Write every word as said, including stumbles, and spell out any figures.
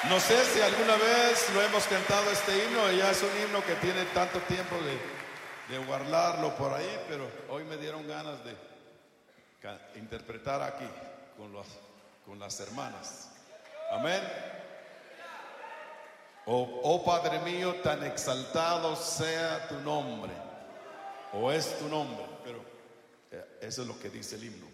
No sé si alguna vez lo hemos cantado este himno, y ya es un himno que tiene tanto tiempo de, de guardarlo por ahí, pero hoy me dieron ganas de interpretar aquí con, los, con las hermanas. Amén. Oh, oh Padre mío, tan exaltado sea tu nombre, o es tu nombre, pero eso es lo que dice el himno.